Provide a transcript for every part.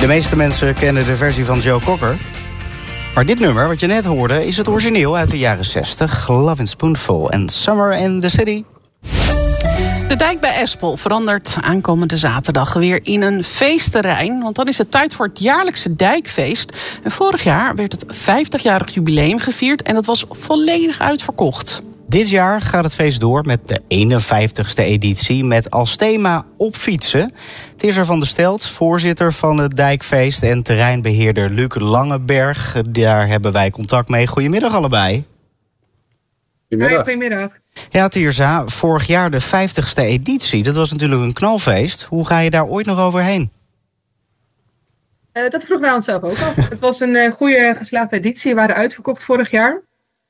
De meeste mensen kennen de versie van Joe Cocker. Maar dit nummer, wat je net hoorde, is het origineel uit de jaren 60. Lovin' Spoonful en Summer in the City. De dijk bij Espel verandert aankomende zaterdag weer in een feestterrein. Want dan is het tijd voor het jaarlijkse dijkfeest. En vorig jaar werd het 50-jarig jubileum gevierd en dat was volledig uitverkocht. Dit jaar gaat het feest door met de 51ste editie met als thema op fietsen. Tissa van der Stelt, voorzitter van het dijkfeest en terreinbeheerder Luc Langeberg. Daar hebben wij contact mee. Goedemiddag allebei. Goedemiddag. Ja, Tirza, vorig jaar de 50ste editie. Dat was natuurlijk een knalfeest. Hoe ga je daar ooit nog overheen? Dat vroegen wij onszelf ook af. Het was een goede geslaagde editie. We waren uitverkocht vorig jaar.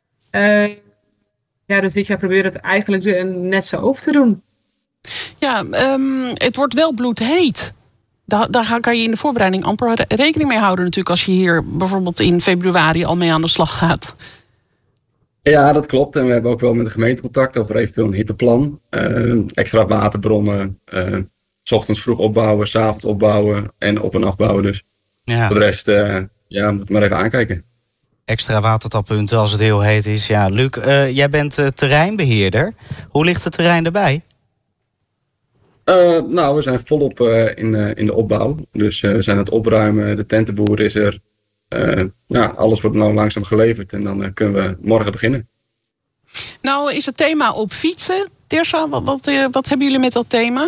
Dus dit jaar proberen we het eigenlijk net zo over te doen. Ja, het wordt wel bloedheet. Daar kan je in de voorbereiding amper rekening mee houden natuurlijk, als je hier bijvoorbeeld in februari al mee aan de slag gaat. Ja, dat klopt. En we hebben ook wel met de gemeente contact over eventueel een hitteplan. Extra waterbronnen. 's Ochtends vroeg opbouwen, 's avonds opbouwen en op- en afbouwen. Dus Ja. voor de rest, moet maar even aankijken. Extra watertappunten als het heel heet is. Ja, Luc, jij bent terreinbeheerder. Hoe ligt het terrein erbij? We zijn volop in de opbouw. Dus we zijn aan het opruimen. De tentenboer is er. Alles wordt nou langzaam geleverd. En dan kunnen we morgen beginnen. Nou is het thema op fietsen. Tirza, wat hebben jullie met dat thema?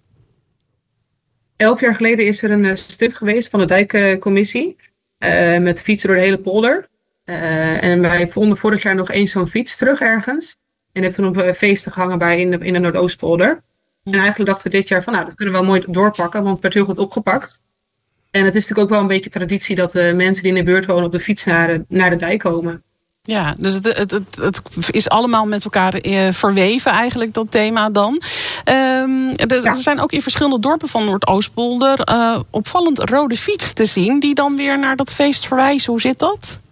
11 jaar geleden is er een stunt geweest van de dijkcommissie. Met fietsen door de hele polder. En wij vonden vorig jaar nog eens zo'n fiets terug ergens. En heeft toen op feesten gehangen in de Noordoostpolder. En eigenlijk dachten we dit jaar van dat kunnen we wel mooi doorpakken. Want het werd heel goed opgepakt. En het is natuurlijk ook wel een beetje traditie dat de mensen die in de buurt wonen op de fiets naar de dijk komen. Ja, dus het is allemaal met elkaar verweven eigenlijk, dat thema dan. Er zijn ook in verschillende dorpen van Noordoostpolder opvallend rode fiets te zien, die dan weer naar dat feest verwijzen. Hoe zit dat?